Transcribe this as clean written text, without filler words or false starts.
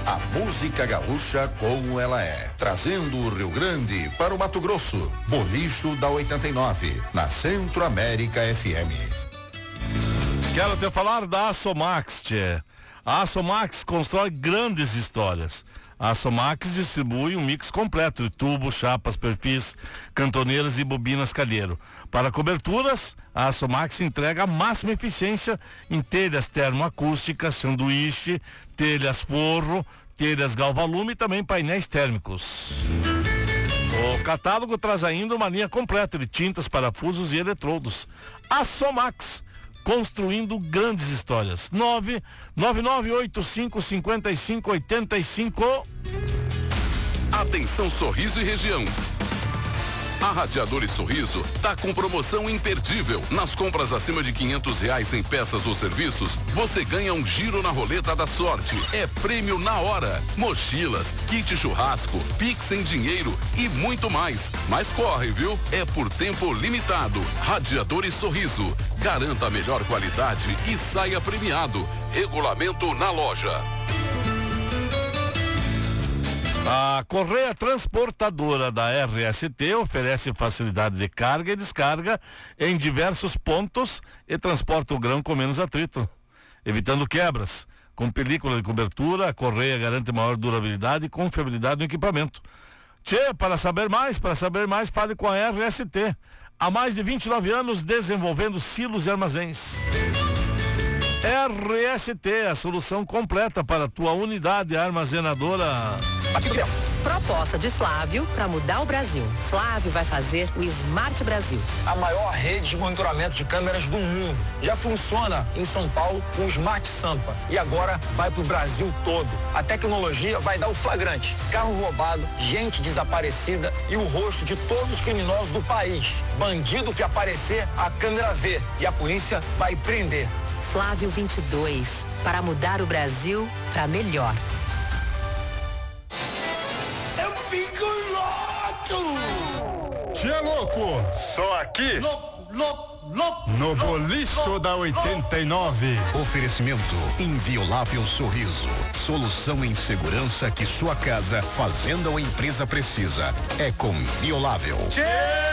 A música gaúcha como ela é. Trazendo o Rio Grande para o Mato Grosso. Bolicho da 89, na Centro América FM. Quero te falar da Açomax, tchê. A Açomax constrói grandes histórias. A Açomax distribui um mix completo de tubos, chapas, perfis, cantoneiras e bobinas calheiro. Para coberturas, a Açomax entrega a máxima eficiência em telhas termoacústicas, sanduíche, telhas forro, telhas galvalume e também painéis térmicos. O catálogo traz ainda uma linha completa de tintas, parafusos e eletrodos. Açomax, construindo grandes histórias. 999855585. Atenção, Sorriso e região. A Radiadores Sorriso tá com promoção imperdível. Nas compras acima de R$500 em peças ou serviços, você ganha um giro na roleta da sorte. É prêmio na hora. Mochilas, kit churrasco, Pix em dinheiro e muito mais. Mas corre, viu? É por tempo limitado. Radiadores Sorriso. Garanta a melhor qualidade e saia premiado. Regulamento na loja. A Correia Transportadora da RST oferece facilidade de carga e descarga em diversos pontos e transporta o grão com menos atrito, evitando quebras. Com película de cobertura, a Correia garante maior durabilidade e confiabilidade no equipamento. Tchê, para saber mais, fale com a RST. Há mais de 29 anos desenvolvendo silos e armazéns. RST, a solução completa para a tua unidade armazenadora. Proposta de Flávio para mudar o Brasil. Flávio vai fazer o Smart Brasil. A maior rede de monitoramento de câmeras do mundo. Já funciona em São Paulo com o Smart Sampa. E agora vai para o Brasil todo. A tecnologia vai dar o flagrante. Carro roubado, gente desaparecida e o rosto de todos os criminosos do país. Bandido que aparecer, a câmera vê. E a polícia vai prender. Flávio 22, para mudar o Brasil para melhor. Eu fico louco! Tia louco, só aqui Louco! no Bolicho da 89. Oferecimento Inviolável Sorriso. Solução em segurança que sua casa, fazenda ou empresa precisa. É com Inviolável.